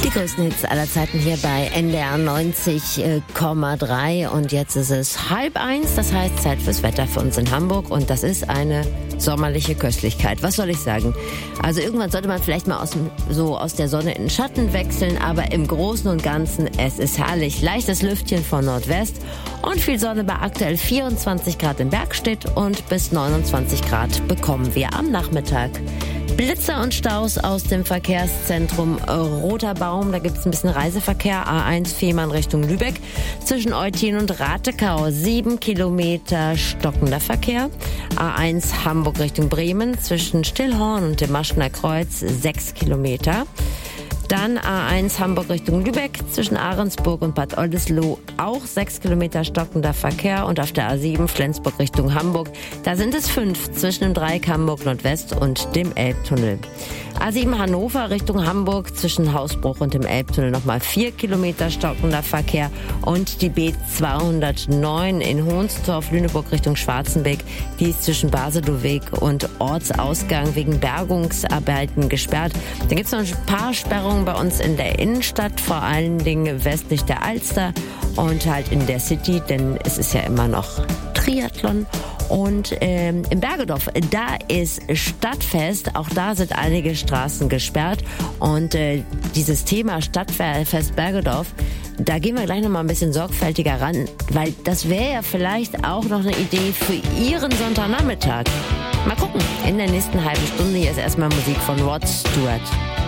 Die größten Hits aller Zeiten hier bei NDR 90,3 und jetzt ist es 12:30, das heißt Zeit fürs Wetter für uns in Hamburg und das ist eine sommerliche Köstlichkeit. Was soll ich sagen? Also irgendwann sollte man vielleicht mal aus der Sonne in den Schatten wechseln, aber im Großen und Ganzen, es ist herrlich. Leichtes Lüftchen von Nordwest und viel Sonne bei aktuell 24 Grad in Bergstedt und bis 29 Grad bekommen wir am Nachmittag. Blitzer und Staus aus dem Verkehrszentrum Roter Baum. Da gibt es ein bisschen Reiseverkehr. A1 Fehmarn Richtung Lübeck. Zwischen Eutin und Ratekau 7 Kilometer stockender Verkehr. A1 Hamburg Richtung Bremen. Zwischen Stillhorn und dem Maschkener Kreuz 6 Kilometer. Dann A1 Hamburg Richtung Lübeck, zwischen Ahrensburg und Bad Oldesloe auch 6 Kilometer stockender Verkehr und auf der A7 Flensburg Richtung Hamburg, da sind es 5 zwischen dem Dreieck Hamburg Nordwest und dem Elbtunnel. A7 Hannover Richtung Hamburg, zwischen Hausbruch und dem Elbtunnel nochmal 4 Kilometer stockender Verkehr und die B209 in Hohnstorf, Lüneburg Richtung Schwarzenbeck, die ist zwischen Basedoweg und Ortsausgang wegen Bergungsarbeiten gesperrt. Da gibt es noch ein paar Sperrungen bei uns in der Innenstadt, vor allen Dingen westlich der Alster und halt in der City, denn es ist ja immer noch Triathlon. Und im Bergedorf, da ist Stadtfest, auch da sind einige Straßen gesperrt und dieses Thema Stadtfest Bergedorf, da gehen wir gleich nochmal ein bisschen sorgfältiger ran, weil das wäre ja vielleicht auch noch eine Idee für Ihren Sonntagnachmittag. Mal gucken, in der nächsten halben Stunde hier ist erstmal Musik von Rod Stewart.